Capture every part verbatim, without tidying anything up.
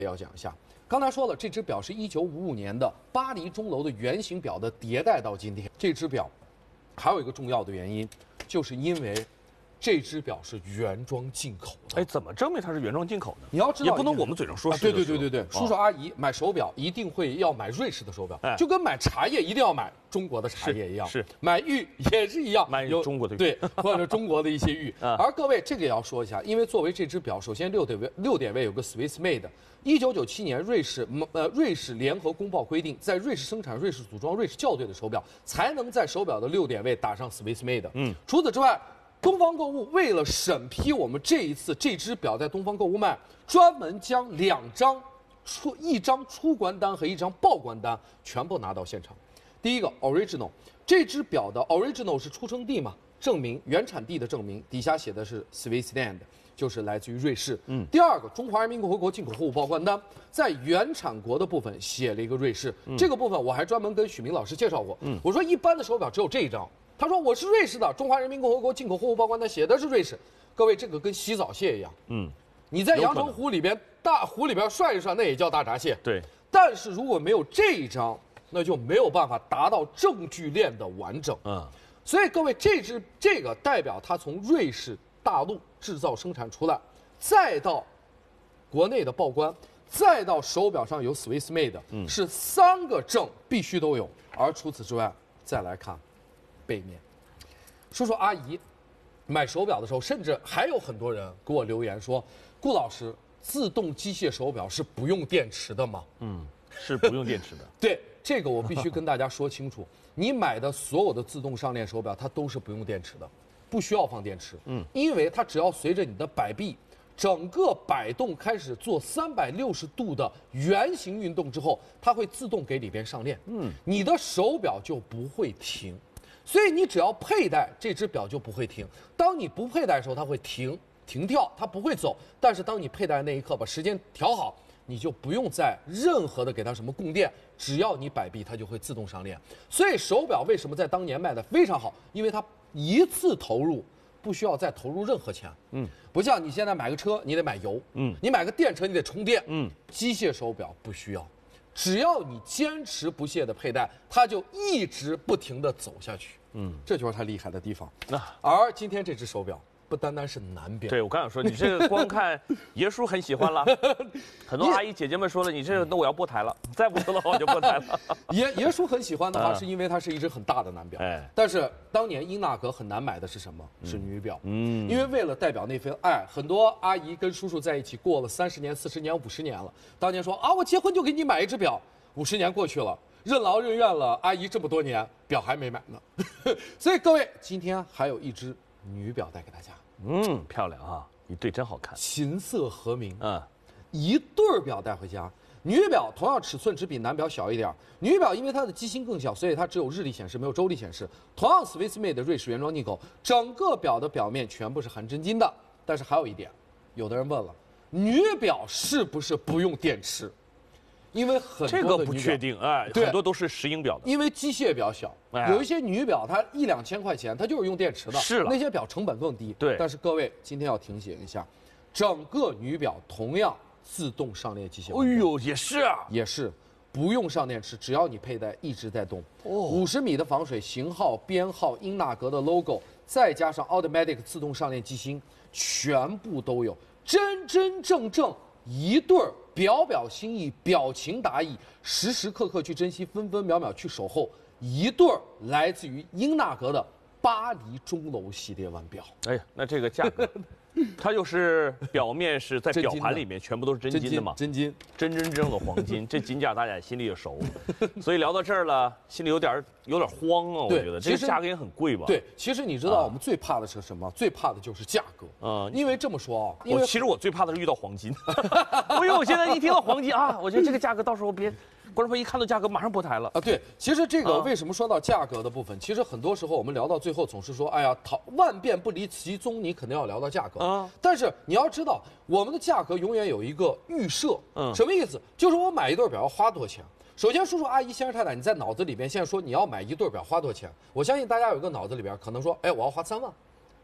要讲一下。刚才说了，这只表是一九五五年的巴黎钟楼的圆形表的迭代到今天。这只表还有一个重要的原因，就是因为这只表是原装进口的。 哎，怎么证明它是原装进口呢？ 你要知道， 也不能我们嘴上说是、 啊。对对对对对， 哦、 叔叔阿姨买手表一定会要买瑞士的手表，哎、就跟买茶叶一定要买中国的茶叶一样， 是, 是买玉也是一样， 买中国的玉， 对，或者中国的一些玉。啊、而各位这个也要说一下，因为作为这只表，首先六点位六点位有个 Swiss made。一九九七年，瑞士呃瑞士联合公报规定，在瑞士生产、瑞士组装、瑞士校对的手表，才能在手表的六点位打上 Swiss made。嗯，除此之外，东方购物为了审批我们这一次这只表在东方购物卖，专门将两张出一张出关单和一张报关单全部拿到现场。第一个 original， 这只表的 original 是出生地嘛，证明原产地的证明，底下写的是 Switzerland。就是来自于瑞士。嗯，第二个，中华人民共和国进口货物报关单，在原产国的部分写了一个瑞士。嗯、这个部分我还专门跟许明老师介绍过。嗯，我说一般的手表只有这一张，他说我是瑞士的，中华人民共和国进口货物报关单写的是瑞士。各位，这个跟洗澡蟹一样。嗯，你在阳澄湖里边大湖里边涮一涮，那也叫大闸蟹。 对。 但是如果没有这一张，那就没有办法达到证据链的完整。嗯，所以各位，这只这个代表它从瑞士大陆制造生产出来，再到国内的报关，再到手表上有 Swiss made，、嗯、是三个证必须都有。而除此之外，再来看背面，叔叔阿姨买手表的时候，甚至还有很多人给我留言说：“顾老师，自动机械手表是不用电池的吗？” 嗯，是不用电池的。 对，这个我必须跟大家说清楚，你买的所有的自动上链手表，它都是不用电池的。不需要放电池，嗯，因为它只要随着你的摆臂，整个摆动开始做三百六十度的圆形运动之后，它会自动给里边上链，嗯，你的手表就不会停，所以你只要佩戴这只表就不会停。当你不佩戴的时候，它会停停跳，它不会走。但是当你佩戴的那一刻，把时间调好，你就不用再任何的给它什么供电，只要你摆臂，它就会自动上链。所以手表为什么在当年卖的非常好？因为它一次投入不需要再投入任何钱，嗯，不像你现在买个车你得买油，嗯，你买个电车你得充电，嗯，机械手表不需要，只要你坚持不懈的佩戴，它就一直不停的走下去，嗯，这就是它厉害的地方。啊，而今天这只手表不单单是男表， 对我刚想说，你这个光看爷叔很喜欢了，很多阿姨姐姐们说了，你这个那我要拨台了，再不说的话我就拨台了。 爷爷叔很喜欢的话，是因为它是一只很大的男表，哎，但是当年英纳格很难买的是什么？是女表，嗯，因为为了代表那份爱，很多阿姨跟叔叔在一起过了三十年、四十年、五十年了，当年说啊，我结婚就给你买一只表，五十年过去了。任劳任怨了，阿姨这么多年表还没买呢，所以各位，今天还有一只女表带给大家。 嗯，漂亮啊，一对真好看， 琴瑟和鸣。嗯，一对表带回家。女表同样尺寸只比男表小一点，女表因为它的机芯更小，所以它只有日历显示，没有周历显示。同样 Swiss made 的瑞士原装进口，整个表的表面全部是含真金的。但是还有一点，有的人问了，女表是不是不用电池？因为很多的这个不确定，哎，很多都是石英表的。 因为机械表小，哎、有一些女表它一两千块钱，它就是用电池的， 是了， 那些表成本更低。 对， 但是各位今天要提醒一下，整个女表同样自动上链机械。 哎呦，也是啊， 也是不用上电池，只要你佩戴一直在动。哦，五十米的防水，型号、编号、英纳格的 logo， 再加上 automatic 自动上链机芯，全部都有，真真正正一对儿。表表心意，表情达意，时时刻刻去珍惜，分分秒秒去守候，一对儿来自于英纳格的巴黎钟楼系列腕表。 哎呀，那这个价格，它又是表面是在表盘里面全部都是真金的嘛？ 真金， 真真正正的黄金，这金价大家心里也熟。所以聊到这儿了，心里有点有点慌啊，我觉得这个价格也很贵吧？ 对，其实你知道我们最怕的是什么？最怕的就是价格。嗯，因为这么说啊， 我其实我最怕的是遇到黄金，因为我现在一听到黄金啊，我觉得这个价格到时候别。观众朋友一看到价格，马上拨台了啊！对，其实这个为什么说到价格的部分？其实很多时候我们聊到最后总是说，哎呀，讨万变不离其宗，你肯定要聊到价格啊。但是你要知道，我们的价格永远有一个预设，嗯，什么意思？就是我买一对表要花多少钱？首先，叔叔阿姨、先生太太，你在脑子里边现在说你要买一对表花多少钱？我相信大家有一个脑子里边可能说，哎，我要花三万。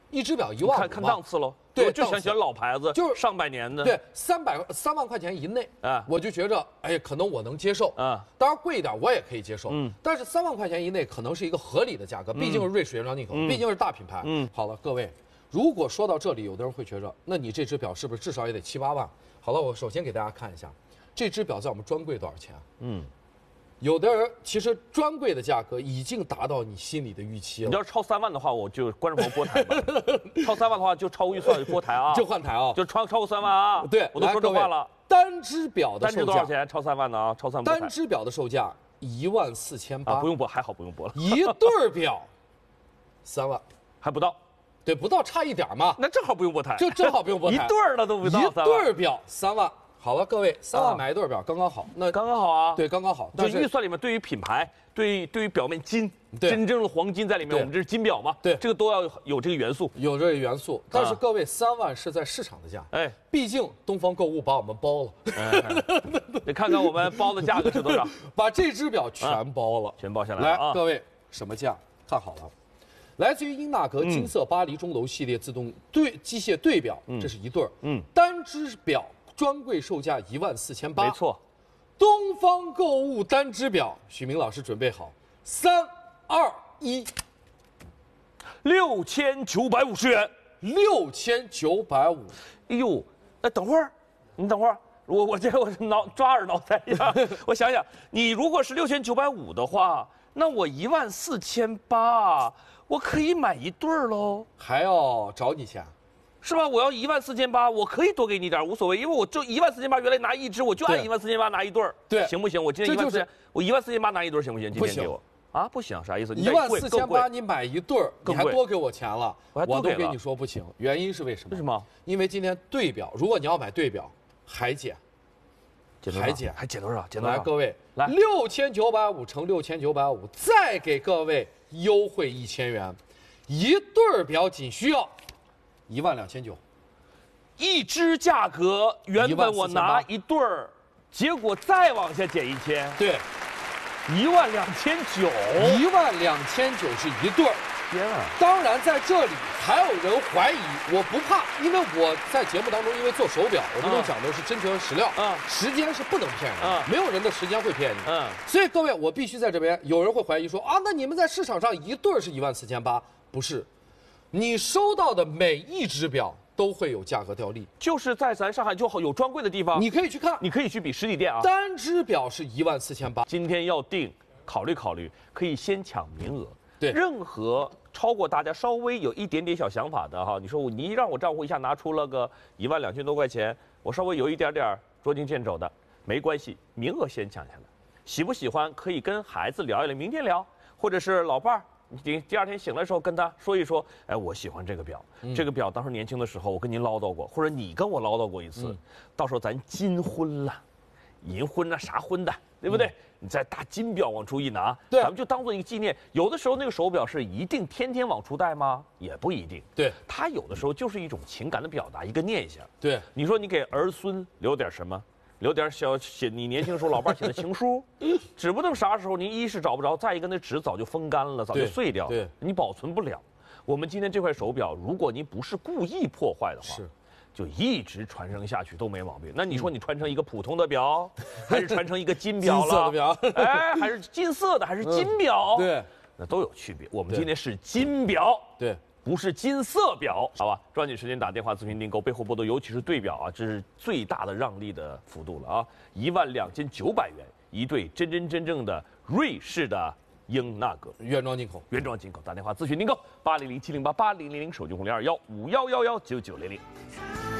一只表一万五， 看看档次喽。 对， 我就想选老牌子， 就是上百年的。 对，三百三万块钱以内，啊，我就觉着，哎，可能我能接受啊。当然贵一点我也可以接受，嗯，但是三万块钱以内可能是一个合理的价格，毕竟是瑞士原装进口，毕竟是大品牌。嗯，好了，各位，如果说到这里，有的人会觉着，那你这只表是不是至少也得七八万？好了，我首先给大家看一下，这只表在我们专柜多少钱？嗯。有的人其实专柜的价格已经达到你心里的预期了。 你要是超三万的话，我就观众朋友拨台吧。超三万的话就超预算拨台啊， 就换台啊， 就超超过三万啊。 对， 我都说这话了。 单只表的售价， 单只多少钱？超三万的啊，超三万。 单只表的售价一万四千八， 不用拨，还好不用拨了。 一对表三万， 还不到。 对，不到，差一点嘛。 那正好不用拨台， 就正好不用拨台。 一对了都不到。 一对表三万。好了，各位，三万买一对表刚刚好，那刚刚好啊， 对，刚刚好。 就预算里面，对于品牌，对于对于表面金，真正的黄金在里面，我们这是金表嘛， 对， 这个都要有这个元素， 有这个元素。但是各位，三万是在市场的价，哎，毕竟东方购物把我们包了， 你看看我们包的价格是多少， 把这只表全包了， 全包下来。 来，各位，什么价？看好了，来自于英纳格金色巴黎钟楼系列自动对机械对表，这是一对儿，嗯，单只表。专柜售价一万四千八， 没错。 东方购物单只表，许明老师准备好，三二一， 六千九百五十元， 六千九百五。 哎呦，哎，等会儿，你等会儿，我我这我脑抓耳挠腮呀，我想想，你如果是六千九百五的话，那我一万四千八，我可以买一对儿喽， 还要找你钱。 是吧？我要一万四千八，我可以多给你点，无所谓，因为我就一万四千八，原来拿一只，我就按一万四千八拿一对儿， 对， 行不行？我今天一万四千，我一万四千八拿一对儿，行不行？今天给我啊，不行，啥意思？ 一万四千八你买一对儿，你还多给我钱了， 我都跟你说不行，原因是为什么？ 为什么？ 因为今天对表，如果你要买对表，还减，还减， 还减多少？减多少？ 来，各位，来六千九百五乘六千九百五，再给各位优惠一千元，一对表仅需要一万两千九。 一只价格原本我拿一对儿，结果再往下减一千， 对， 一万两千九， 一万两千九是一对儿。 天啊！ 当然在这里还有人怀疑，我不怕，因为我在节目当中，因为做手表，我们都讲的是真材实料，啊，时间是不能骗人的，没有人的时间会骗你，嗯，所以各位，我必须在这边，有人会怀疑说啊，那你们在市场上一对儿是一万四千八，不是，你收到的每一只表。都会有价格掉力， 就是在咱上海就好有专柜的地方， 你可以去看， 你可以去比实体店啊。 单只表是一万四千八， 今天要订，考虑考虑，可以先抢名额。 对， 任何超过大家稍微有一点点小想法的哈，你说我你让我账户一下拿出了个一万两千多块钱，我稍微有一点点捉襟见肘的，没关系，名额先抢下来。喜不喜欢可以跟孩子聊一聊，明天聊，或者是老伴儿。你第二天醒来的时候跟他说一说，哎，我喜欢这个表，嗯、这个表当时年轻的时候我跟您唠叨过，或者你跟我唠叨过一次，嗯、到时候咱金婚了，银婚啊啥婚的，对不对？嗯、你再大金表往出一拿， 对， 咱们就当做一个纪念。有的时候那个手表是一定天天往出戴吗？也不一定。 对， 它有的时候就是一种情感的表达，一个念想。 对， 你说你给儿孙留点什么？留点小写你年轻的时候老伴写的情书，指不定啥时候您一是找不着，再一个那纸早就风干了，早就碎掉了， 对， 你保存不了。我们今天这块手表，如果您不是故意破坏的话， 是， 就一直传承下去都没毛病。那你说你传承一个普通的表，嗯、还是传承一个金表了？ 金色的表， 哎，还是金色的，还是金表？ 嗯、对， 那都有区别。我们今天是金表， 对。 不是金色表，好吧？抓紧时间打电话咨询订购，背后波动，尤其是对表啊，这是最大的让利的幅度了啊！一万两千九百元一对真真正正的瑞士的英纳格原装进口， 原装进口。打电话咨询订购八零零七零八八零零零，手机红零二幺五幺幺幺九九零零。